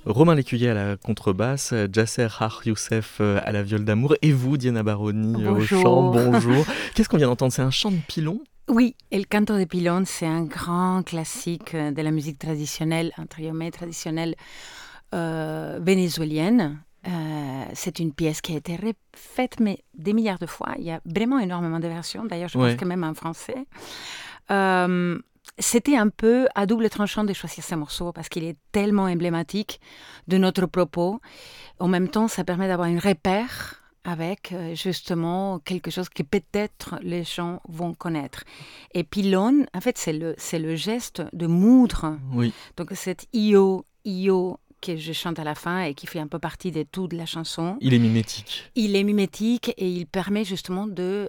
Romain Lécuyer à la contrebasse, Djasser Har Youssef à la viole d'amour et vous, Diana Baroni, au chant. Bonjour. Bonjour. Qu'est-ce qu'on vient d'entendre? C'est un chant de pilon? Oui, El Canto de Pilón, c'est un grand classique de la musique traditionnelle, entre guillemets traditionnelle vénézuélienne. C'est une pièce qui a été faite mais des milliards de fois. Il y a vraiment énormément de versions. D'ailleurs, je pense Ouais. que même en français. C'était un peu à double tranchant de choisir ce morceau parce qu'il est tellement emblématique de notre propos. En même temps, ça permet d'avoir un repère avec justement quelque chose que peut-être les gens vont connaître. Et pilon, en fait, c'est le geste de moudre. Oui. Donc, cet io, io que je chante à la fin et qui fait un peu partie de toute la chanson. Il est mimétique. Il est mimétique et il permet justement de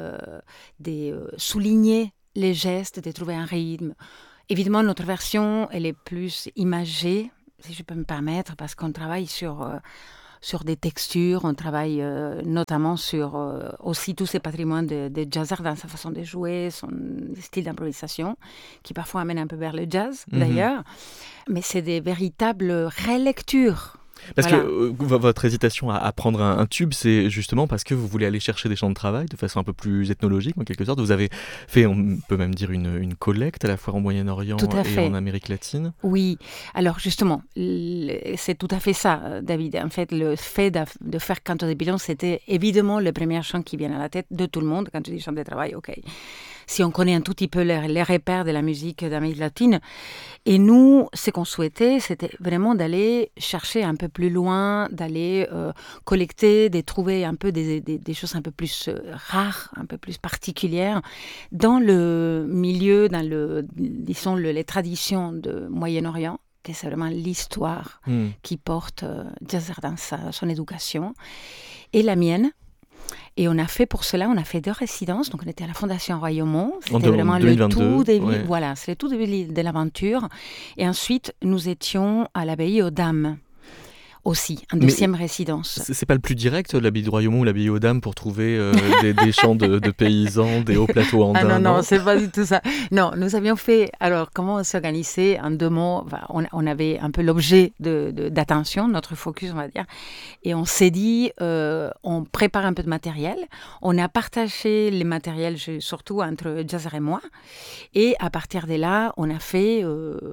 souligner les gestes, de trouver un rythme. Évidemment, notre version, elle est plus imagée, si je peux me permettre, parce qu'on travaille sur des textures, on travaille notamment sur aussi tous ces patrimoines de Jazzer dans sa façon de jouer, son style d'improvisation, qui parfois amène un peu vers le jazz, d'ailleurs. Mais c'est des véritables relectures. Parce Voilà. que votre hésitation à prendre un tube, c'est justement parce que vous voulez aller chercher des champs de travail de façon un peu plus ethnologique, en quelque sorte. Vous avez fait, on peut même dire, une collecte à la fois en Moyen-Orient Tout à et fait. en Amérique latine. Oui, alors justement, c'est tout à fait ça, David. En fait, le fait de faire Canto de Pilon, c'était évidemment le premier chant qui vient à la tête de tout le monde. Quand tu dis chant de travail, ok. Si on connaît un tout petit peu les repères de la musique d'Amérique latine. Et nous, ce qu'on souhaitait, c'était vraiment d'aller chercher un peu plus loin, d'aller collecter, de trouver un peu des choses un peu plus rares, un peu plus particulières dans le milieu, disons, les traditions de Moyen-Orient, que c'est vraiment l'histoire qui porte Djazzer dans son éducation, et la mienne. Et on a fait pour cela, on a fait 2 résidences. Donc on était à la Fondation Royaumont. C'était vraiment 2022, le tout début. ouais. Voilà, c'est le tout début de l'aventure. Et ensuite, nous étions à l'abbaye aux Dames aussi, en deuxième résidence. C'est pas le plus direct, l'abbaye du Royaumont ou l'abbaye aux Dames, pour trouver des champs de paysans, des hauts plateaux andins? Ah non, c'est pas du tout ça. Non, nous avions fait, alors comment on s'organisait en 2 mots, on avait un peu l'objet d'attention, notre focus on va dire, et on s'est dit, on prépare un peu de matériel, on a partagé les matériels surtout entre Djazzer et moi, et à partir de là, on a fait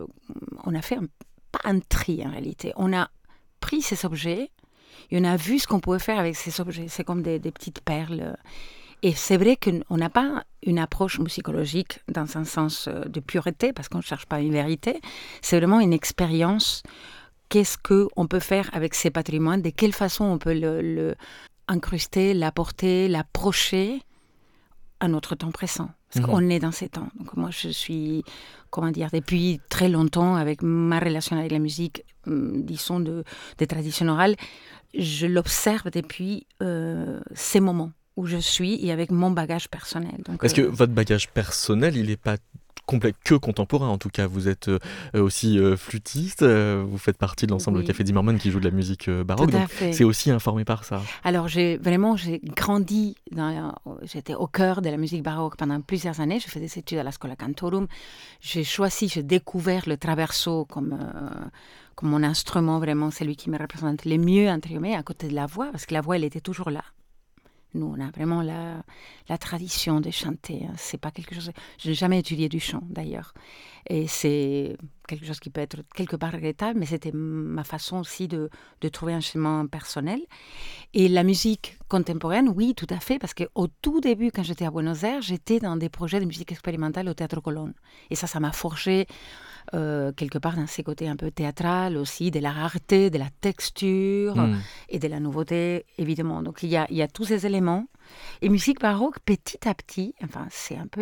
pas un tri en réalité, on a pris ces objets, et on a vu ce qu'on pouvait faire avec ces objets, c'est comme des petites perles. Et c'est vrai qu'on n'a pas une approche musicologique dans un sens de pureté, parce qu'on ne cherche pas une vérité. C'est vraiment une expérience. Qu'est-ce qu'on peut faire avec ces patrimoines? De quelle façon on peut le incruster, l'apporter, l'approcher à notre temps présent? Parce qu'on est dans ces temps. Donc moi, je suis, depuis très longtemps, avec ma relation avec la musique, disons, des traditions orales, je l'observe depuis ces moments où je suis et avec mon bagage personnel. Donc, Parce que votre bagage personnel, il n'est pas que contemporain en tout cas. Vous êtes aussi flûtiste, vous faites partie de l'ensemble Café Zimmermann qui joue de la musique baroque, donc c'est aussi informé par ça. Alors j'ai grandi, j'étais au cœur de la musique baroque pendant plusieurs années, je fais des études à la Schola Cantorum, j'ai découvert le traverso comme mon instrument, vraiment celui qui me représente le mieux, entre guillemets, à côté de la voix, parce que la voix elle était toujours là. Nous, on a vraiment la tradition de chanter. C'est pas quelque chose. Je n'ai jamais étudié du chant, d'ailleurs. Et c'est quelque chose qui peut être quelque part regrettable, mais c'était ma façon aussi de trouver un chemin personnel. Et la musique contemporaine, oui, tout à fait, parce qu'au tout début, quand j'étais à Buenos Aires, j'étais dans des projets de musique expérimentale au Théâtre Colón. Et ça m'a forgé quelque part dans ces côtés un peu théâtral aussi, de la rareté, de la texture et de la nouveauté, évidemment. Donc il y a tous ces éléments. Et musique baroque, petit à petit, enfin, c'est un peu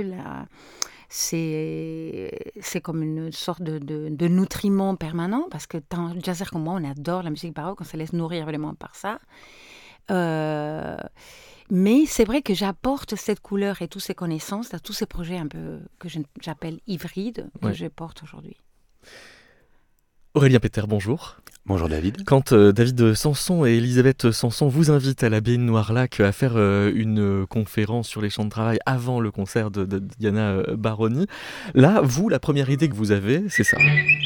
c'est comme une sorte de nutriment permanent, parce que tant Djazzer comme moi, on adore la musique baroque, on se laisse nourrir vraiment par ça. Mais c'est vrai que j'apporte cette couleur et toutes ces connaissances à tous ces projets un peu que j'appelle hybrides, que je porte aujourd'hui. Aurélien Péter, bonjour. Bonjour David. Quand David Sanson et Elisabeth Sanson vous invitent à l'abbaye de Noirlac à faire une conférence sur les champs de travail avant le concert de Diana Baroni, là, vous, la première idée que vous avez, c'est ça.